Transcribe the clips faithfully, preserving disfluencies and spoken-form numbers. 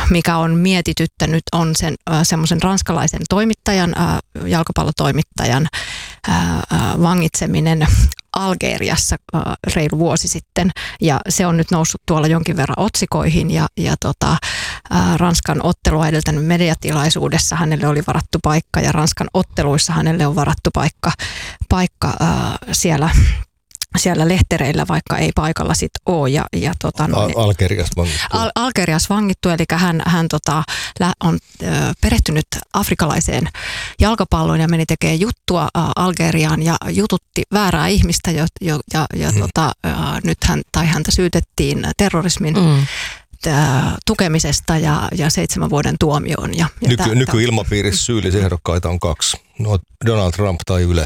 mikä on mietityttänyt, on sen semmoisen ranskalaisen toimittajan, jalkapallotoimittajan vangitseminen Algeriassa reilu vuosi sitten, ja se on nyt noussut tuolla jonkin verran otsikoihin, ja, ja tota, Ranskan ottelua edeltänyt mediatilaisuudessa hänelle oli varattu paikka, ja Ranskan otteluissa hänelle on varattu paikka, paikka ää, siellä siellä lehtereillä, vaikka ei paikalla sit ole. Ja, ja tota, Al- Algerias vangittu. Al- Algerias vangittu, eli hän, hän tota, on ö, perehtynyt afrikalaiseen jalkapalloon ja meni tekemään juttua ä, Algeriaan ja jututti väärää ihmistä, jo, jo, ja, ja mm. tota, ä, nyt hän, tai häntä syytettiin terrorismin mm. tukemisesta ja, ja seitsemän vuoden tuomioon. Ja, ja Nyky, nykyilmapiirissä syyllisiä ehdokkaita on kaksi. No, Donald Trump tai Yle.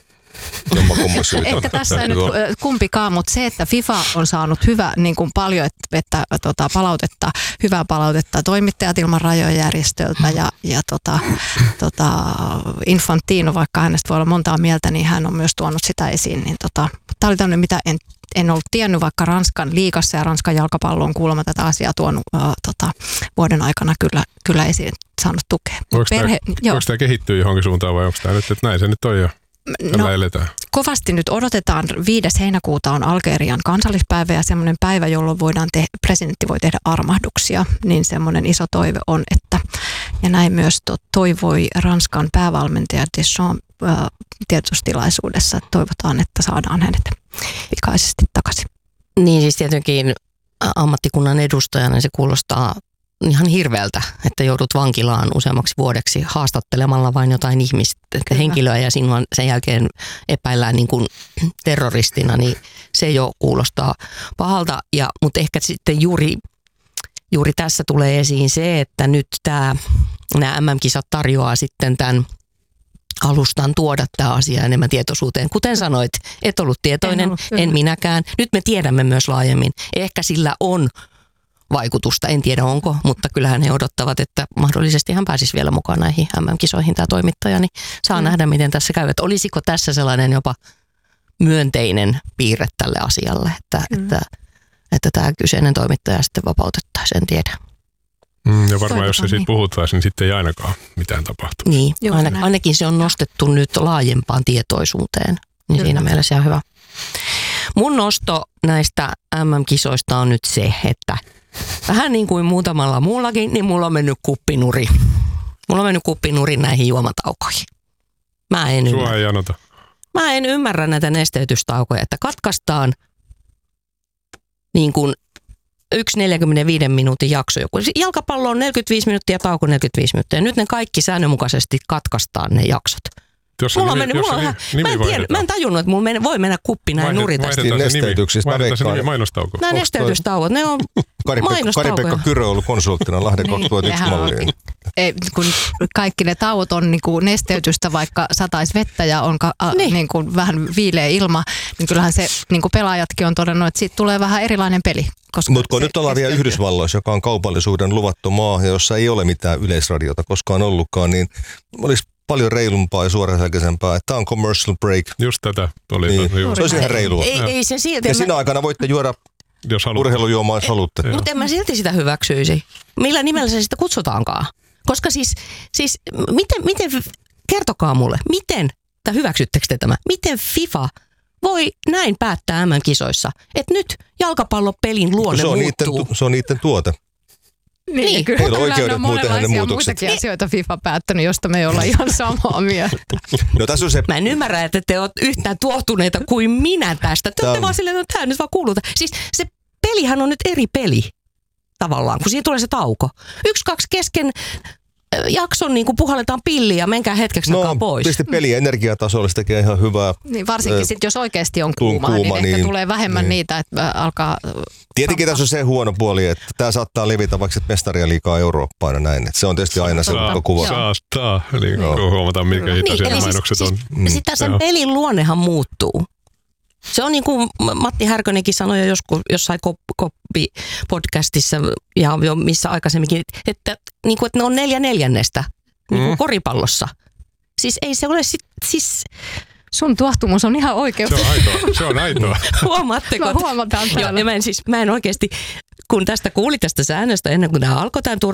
Ehkä tässä ei nyt kumpikaan, mutta se, että FIFA on saanut hyvä, niin kuin paljon että, että, tota, palautetta, hyvää palautetta toimittajat ilman rajoja järjestöltä ja, ja tota, tota, Infantino, vaikka hänestä voi olla montaa mieltä, niin hän on myös tuonut sitä esiin. Niin tota, tämä oli tämmöinen, mitä en, en ollut tiennyt, vaikka Ranskan liigassa ja Ranskan jalkapallo on kuulemma tätä asiaa tuonut uh, tota, vuoden aikana kyllä, kyllä esiin saanut tukea. Voiko Perhe, tämä, tämä kehittyä johonkin suuntaan vai onko tämä nyt, että näin se nyt on jo? No, kovasti nyt odotetaan. viides heinäkuuta on Algerian kansallispäivä ja semmoinen päivä, jolloin voidaan te- presidentti voi tehdä armahduksia. Niin semmoinen iso toive on, että ja näin myös to- toivoi Ranskan päävalmentaja Deschamps äh, tiedotustilaisuudessa, että toivotaan, että saadaan hänet pikaisesti takaisin. Niin siis tietenkin ammattikunnan edustajana se kuulostaa ihan hirveältä, että joudut vankilaan useammaksi vuodeksi haastattelemalla vain jotain ihmistä, henkilöä ja sinua sen jälkeen epäillään niin kuin terroristina, niin se jo kuulostaa pahalta. Ja, mutta ehkä sitten juuri, juuri tässä tulee esiin se, että nyt tämä, nämä M M-kisat tarjoaa sitten tämän alustan tuoda tämä asia enemmän tietoisuuteen. Kuten sanoit, et ollut tietoinen, en, ollut, en minäkään. Nyt me tiedämme myös laajemmin. Ehkä sillä on vaikutusta, en tiedä onko, mutta kyllähän he odottavat, että mahdollisesti hän pääsisi vielä mukaan näihin M M-kisoihin tämä toimittaja, niin saa mm. nähdä, miten tässä käy. Että olisiko tässä sellainen jopa myönteinen piirre tälle asialle, että, mm. että, että tämä kyseinen toimittaja sitten vapautettaisiin, en tiedä. Mm, ja varmaan jos se siitä puhuttaisiin, niin sitten ei ainakaan mitään tapahtuu. Niin, aina, ainakin se on nostettu nyt laajempaan tietoisuuteen, niin Kyllä. siinä mielessä ihan hyvä. Mun nosto näistä M M-kisoista on nyt se, että vähän niin kuin muutamalla muullakin, niin mulla on mennyt kuppinuri. Mulla on mennyt kuppinuri näihin juomataukoihin. Mä en Sua ymmärrä. ei anota. Mä en ymmärrä näitä nesteytystaukoja, että katkaistaan niin kuin yksi neljäkymmentäviisi minuutin jakso. Joku. Jalkapallo on neljäkymmentäviisi minuuttia ja tauko neljäkymmentäviisi minuuttia. Nyt ne kaikki säännönmukaisesti katkaistaan ne jaksot. Jos mulla nimi, mennyt, mulla nimi, vähän, nimi mä, en tiedä, mä en tajunnut, että mulla men, voi mennä kuppi näin nuri tästä. Vaihdetaan se nimi, vaihdetaan se nimi mainostauko. Nämä nesteytystauot, ne on mainostaukoja. Kari-Pekka Kyrö on ollut konsulttina Lahden kaksituhattayksi malliin. Ei, kun kaikki ne tauot on niin kuin nesteytystä, vaikka sataisi vettä ja on ka, a, niin. Niin kuin vähän viileä ilma, niin kyllähän se niin kuin pelaajatkin on todennut, että siitä tulee vähän erilainen peli. Mutta kun nyt ollaan vielä Yhdysvalloissa, joka on kaupallisuuden luvattu maa, ja jossa ei ole mitään yleisradiota koskaan ollutkaan, niin olisi paljon reilumpaa ja suoraselkäisempää, että tämä on commercial break. Just tätä oli. Niin. Se olisi ihan reilua. Ei, ei se silti. Ja siinä aikana voitte juoda urheilujuomaa, jos haluatte. Mutta en mä silti sitä hyväksyisi. Millä nimellä se sitä kutsutaankaan? Koska siis, siis miten, miten, kertokaa mulle, miten, tai hyväksyttekö te tämä, miten FIFA voi näin päättää M M-kisoissa, että nyt jalkapallopelin luonne se on muuttuu. Niiden, se on niiden tuote. Niin, niin. kyllä, Heillä on kyllä oikeudet on muuten hänen monenlaisia muutokset. muitakin asioita FIFA päättänyt, josta me ei olla ihan samaa mieltä. No, tässä on se... Mä en ymmärrä, että te olette yhtään tuohtuneita kuin minä tästä. Te olette Tämä... vaan silleen, että tämä nyt vaan kuuluu. Siis se pelihän on nyt eri peli tavallaan, kun siinä tulee se tauko. Yksi, kaksi kesken jakson niin kuin puhalletaan pilliä ja menkää hetkeksi no, takaa pois. No, tietysti peli energiatasolla se tekee ihan hyvää. Niin, varsinkin äh, sitten, jos oikeasti on kuuma, kuuma niin, niin ehkä tulee vähemmän niin. niitä, että alkaa... Tietenkin tässä on se huono puoli, että tämä saattaa levitä vaikka mestaria liikaa Eurooppaan ja näin. Että se on tietysti aina se kuva. Saattaa, eli no. huomataan, mitkä hitaisia niin, mainokset siis, on. Siis, sitä sen Joo. pelin luonnehan muuttuu. Se on niin kuin Matti Härkönenkin sanoi jo joskus jossain Koppi-podcastissa ja jo missä aikaisemminkin, että, niin kuin, että ne on neljä neljännestä niin kuin mm. koripallossa. Siis ei se ole sit, siis... Sun tuohtumus on ihan oikein. Se on aitoa. Se on aitoa. Huomaatteko? No, huomataan täällä. Joo, mä en, siis, mä en oikeasti, kun tästä kuuli tästä säännöstä ennen kuin nämä alkoi tämän